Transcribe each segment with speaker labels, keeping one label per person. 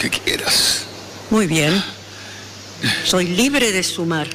Speaker 1: que quieras.
Speaker 2: Muy bien. Soy libre de sumar.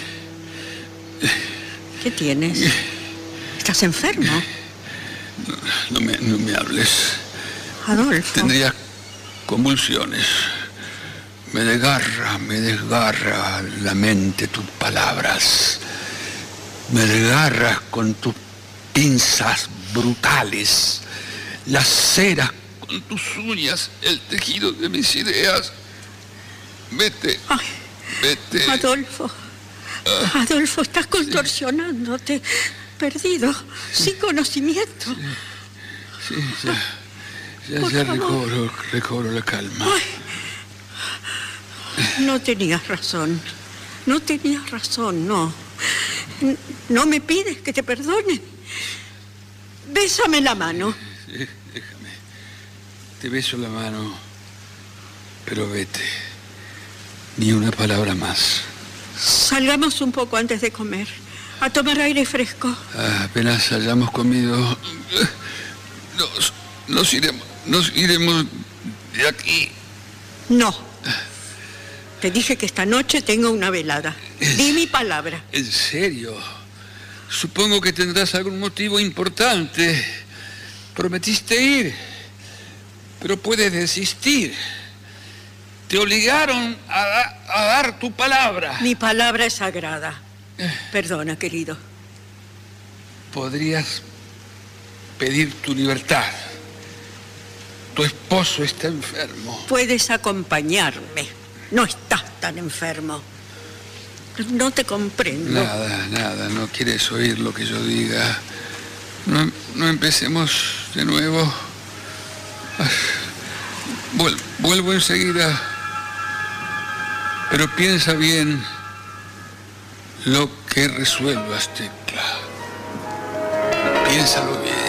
Speaker 2: ¿Qué tienes? ¿Estás enfermo?
Speaker 1: No me hables.
Speaker 2: Adolfo.
Speaker 1: Tendría convulsiones. Me desgarra la mente tus palabras. Me desgarras con tus pinzas brutales. Laceras con tus uñas el tejido de mis ideas. Vete.
Speaker 2: Ay,
Speaker 1: vete.
Speaker 2: Adolfo. Adolfo, estás contorsionándote. Perdido, sin conocimiento.
Speaker 1: Sí, ya recobro la calma.
Speaker 2: Ay. No tenías razón. No tenías razón, no. No me pides que te perdone. Bésame la mano.
Speaker 1: Sí, déjame. Te beso la mano, pero vete. Ni una palabra más.
Speaker 2: Salgamos un poco antes de comer, a tomar aire fresco.
Speaker 1: Apenas hayamos comido, nos iremos de aquí.
Speaker 2: No. Te dije que esta noche tengo una velada. Di mi palabra.
Speaker 1: ¿En serio? Supongo que tendrás algún motivo importante. Prometiste ir, pero puedes desistir. Te obligaron a dar tu palabra.
Speaker 2: Mi palabra es sagrada. Perdona, querido.
Speaker 1: Podrías pedir tu libertad. Tu esposo está enfermo.
Speaker 2: Puedes acompañarme. No estás tan enfermo. No te comprendo.
Speaker 1: Nada. No quieres oír lo que yo diga. No empecemos de nuevo. Vuelvo enseguida. Pero piensa bien lo que resuelvas, Tecla. Piénsalo bien.